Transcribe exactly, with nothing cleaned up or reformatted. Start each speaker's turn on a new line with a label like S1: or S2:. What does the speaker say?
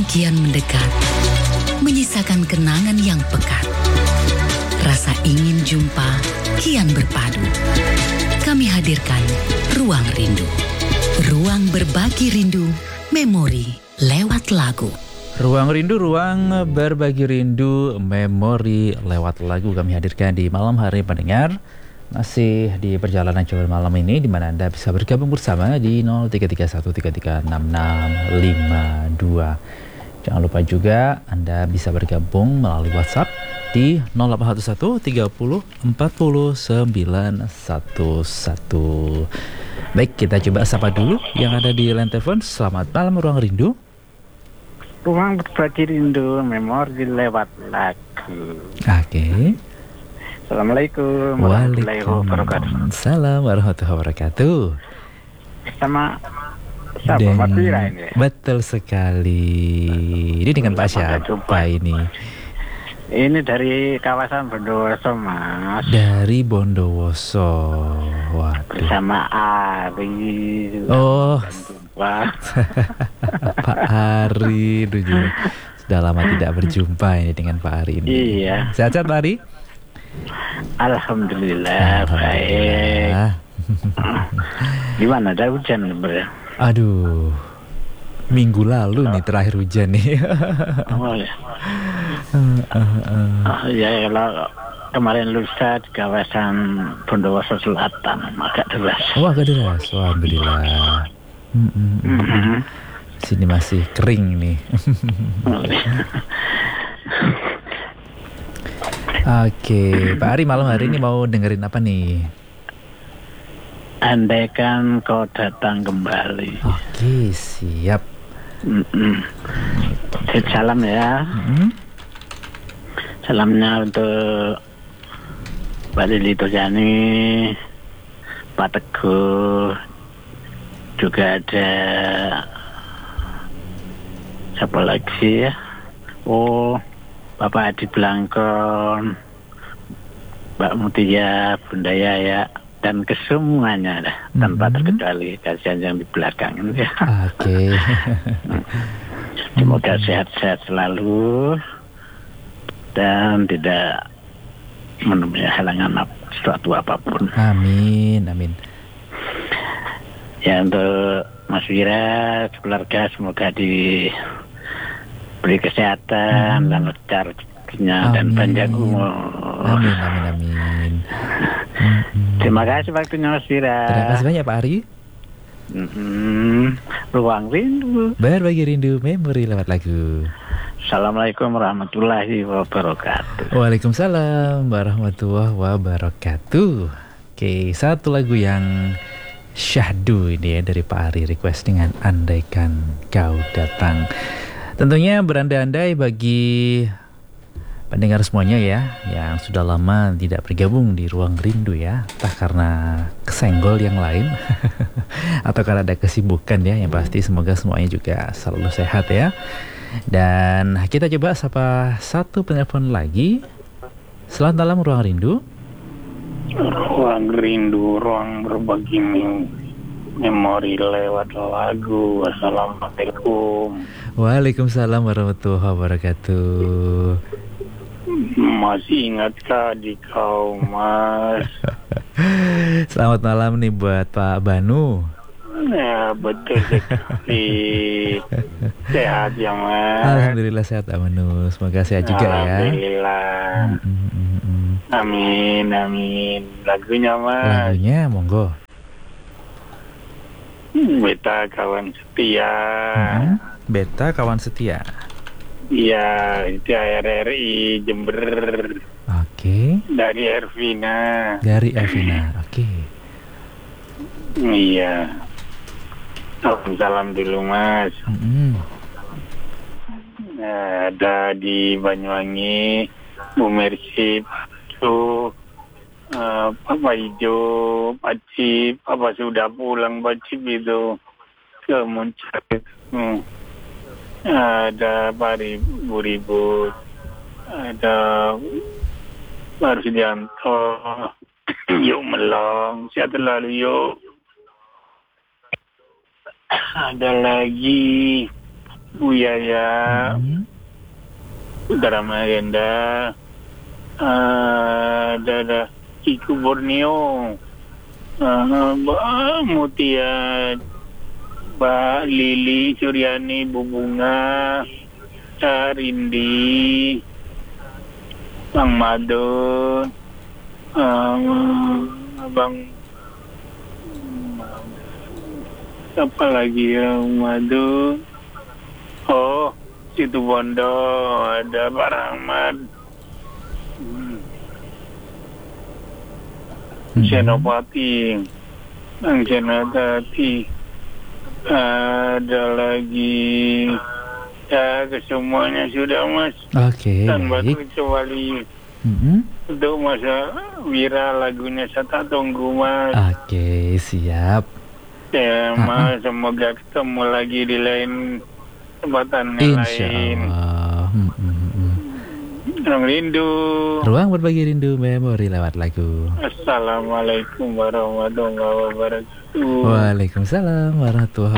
S1: kian mendekat, menyisakan kenangan yang pekat. Rasa ingin jumpa kian berpadu. Kami hadirkan Ruang Rindu. Ruang berbagi rindu, memori lewat lagu.
S2: Ruang Rindu, ruang berbagi rindu, memori lewat lagu kami hadirkan di malam hari pendengar. Masih di perjalanan coba malam ini, di mana Anda bisa bergabung bersama di nol tiga tiga satu tiga tiga enam enam lima dua. Jangan lupa juga Anda bisa bergabung melalui WhatsApp di nol delapan satu satu tiga nol empat nol sembilan satu satu. Baik, kita coba sapa dulu yang ada di line telepon. Selamat malam Ruang Rindu.
S3: Ruang berbagi rindu, memori lewat lagu.
S2: Oke. Okay.
S3: Assalamualaikum warahmatullahi wabarakatuh.
S2: Waalaikumsalam warahmatullahi wabarakatuh.
S3: Sama siapa Mas Wira ini?
S2: Betul sekali. Ini dengan Pak siapa ini?
S3: Ini dari kawasan Bondowoso, Mas.
S2: Dari Bondowoso. Waduh.
S3: Bersama Ari.
S2: Oh. Pak Ari dulu. Sudah lama tidak berjumpa ini dengan Pak Ari ini.
S3: Iya.
S2: Sehat-sehat Pak Ari?
S3: Alhamdulillah, Alhamdulillah. Baik. Gimana, ada hujan sebenarnya?
S2: Aduh, minggu lalu oh. nih terakhir hujan nih.
S3: Oh ya. uh, uh, uh. Oh, ya kalau kemarin lusa di kawasan Bondowoso Selatan agak deras.
S2: Oh agak deras, wah alhamdulillah. Mm -mm, mm -mm. Sini masih kering nih. Oke, Pak Ari malam hari ini mau dengerin apa nih?
S3: Andaikan kau datang kembali.
S2: Oke, siap.
S3: Mm-mm. Salam ya. Mm-hmm. Salamnya untuk Mbak Lili Tojani, Pak Teguh, juga ada siapa lagi ya? Oh, Bapak Adi Blangkon, Mbak Mutia, Bunda Yaya, dan kesemuanya dah, mm-hmm. tanpa terkecuali kasihan yang di belakang ya.
S2: Oke. Okay.
S3: Semoga sehat-sehat selalu dan tidak menemui halangan sesuatu apapun.
S2: Amin, amin.
S3: Ya untuk Mas Wira, keluarga semoga di beri kesehatan hmm. dan lancar rezekinya dan panjang umur.
S2: Amin, amin, amin.
S3: Hmm. Terima kasih waktunya Mas Wira.
S2: Terima kasih banyak Pak Ari.
S3: Hmm. Ruang Rindu.
S2: Berbagi rindu, memori lewat lagu.
S3: Assalamualaikum warahmatullahi wabarakatuh.
S2: Waalaikumsalam warahmatullahi wabarakatuh. Oke, satu lagu yang syahdu ini ya dari Pak Ari, request dengan Andaikan Kau Datang. Tentunya berandai-andai bagi pendengar semuanya ya, yang sudah lama tidak bergabung di Ruang Rindu ya, entah karena kesenggol yang lain atau karena ada kesibukan ya, yang pasti semoga semuanya juga selalu sehat ya. Dan kita coba sapa satu penelpon lagi. Selamat malam Ruang Rindu.
S4: Ruang Rindu, ruang berbagi memori lewat lagu. Assalamualaikum.
S2: Waalaikumsalam warahmatullahi wabarakatuh.
S4: Masih ingatkah di kau, Mas?
S2: Selamat malam nih buat Pak Banu.
S4: Ya betul sekali. Sehat ya Mas.
S2: Alhamdulillah sehat Pak Banu. Semoga sehat juga ya.
S4: Alhamdulillah.
S2: Mm, mm, mm.
S4: Amin amin. Lagunya Mas.
S2: Lagunya monggo.
S4: Beta kawan setia.
S2: Hmm, Beta kawan setia.
S4: Iya, itu R R I Jember.
S2: Oke. Okay.
S4: Dari Ervina.
S2: Dari Ervina. Oke. Okay.
S4: Iya. Salam dulu Mas.
S2: Mm-hmm.
S4: Ada di Banyuwangi, Bu Mercy, tuh uh, Papa Ijo, Pak Cip, apa sudah pulang Pak Cip itu ke Muncul. Hmm. Ada Pak Ribu Ribut, ada Pak Rudianto, yuk melong, sehat selalu yuk. Ada lagi Bu Yaya,
S2: Hmm.
S4: Utara Magenda, uh, ada ada Iku Borneo, uh, Mbak Mutia, Mbak Lili Suryani, Bu Bunga, uh, Rindi, Bang Madun, um, Abang apa lagi ya, Madun, oh Situ Bondo, ada Pak Rahmat, hmm. Senopati, Bang Senopati, ada lagi, ya kesemuanya sudah Mas.
S2: Oke,
S4: Dan batu
S2: baik.
S4: kecuali
S2: Hmm.
S4: untuk masa Wira lagunya saya tunggu Mas.
S2: Oke, siap.
S4: Ya
S2: Ah,
S4: Mas, semoga ketemu lagi di lain kesempatan yang
S2: Insya
S4: lain.
S2: Allah. Hmm, hmm, hmm, hmm.
S4: Orang rindu.
S2: Ruang berbagi rindu memori lewat lagu.
S4: Assalamualaikum warahmatullahi wabarakatuh.
S2: Waalaikumsalam warahmatullahi